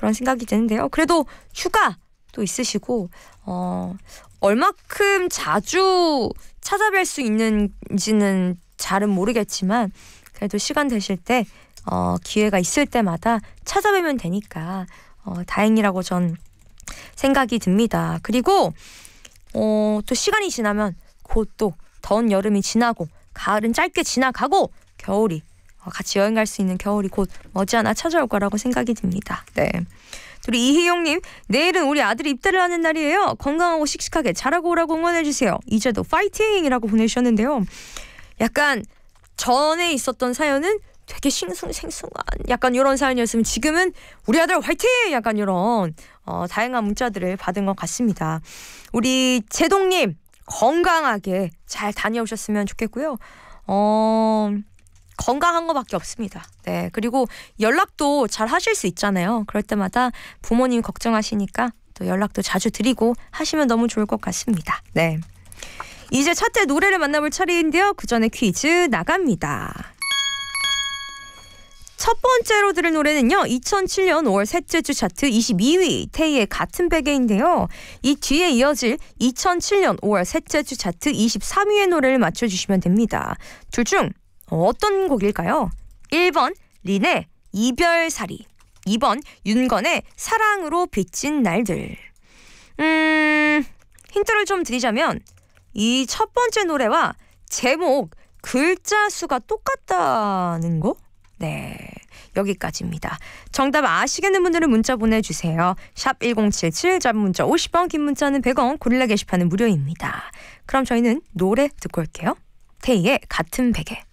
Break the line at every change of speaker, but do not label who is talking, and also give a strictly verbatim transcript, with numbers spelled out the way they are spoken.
그런 생각이 드는데요. 그래도 휴가 또 있으시고 어, 얼마큼 자주 찾아뵐 수 있는지는 잘은 모르겠지만 그래도 시간 되실 때 어, 기회가 있을 때마다 찾아뵈면 되니까 어, 다행이라고 전 생각이 듭니다. 그리고 어, 또 시간이 지나면 곧 또 더운 여름이 지나고 가을은 짧게 지나가고 겨울이 어, 같이 여행 갈 수 있는 겨울이 곧 머지않아 찾아올 거라고 생각이 듭니다. 네. 우리 이희용님, 내일은 우리 아들이 입대를 하는 날이에요. 건강하고 씩씩하게 잘하고 오라고 응원해주세요. 이제도 파이팅이라고 보내주셨는데요. 약간 전에 있었던 사연은 되게 싱숭생숭한 약간 이런 사연이었으면 지금은 우리 아들 화이팅! 약간 이런 어, 다양한 문자들을 받은 것 같습니다. 우리 제동님 건강하게 잘 다녀오셨으면 좋겠고요. 어... 건강한 것밖에 없습니다. 네, 그리고 연락도 잘 하실 수 있잖아요. 그럴 때마다 부모님 걱정하시니까 또 연락도 자주 드리고 하시면 너무 좋을 것 같습니다. 네, 이제 차트 노래를 만나볼 차례인데요. 그 전에 퀴즈 나갑니다. 첫 번째로 들을 노래는요. 이천칠 년 오월 셋째 주 차트 이십이 위 테이의 같은 베개인데요. 이 뒤에 이어질 이천칠 년 오월 셋째 주 차트 이십삼 위의 노래를 맞춰주시면 됩니다. 둘 중 어떤 곡일까요? 일 번 린의 이별살이, 이 번 윤건의 사랑으로 빚진 날들. 음... 힌트를 좀 드리자면 이 첫 번째 노래와 제목 글자 수가 똑같다는 거? 네, 여기까지입니다. 정답 아시겠는 분들은 문자 보내주세요. 샵 일공칠칠, 짧은 문자 오십 원, 긴 문자는 백 원, 고릴라 게시판은 무료입니다. 그럼 저희는 노래 듣고 올게요. 테이의 같은 베개.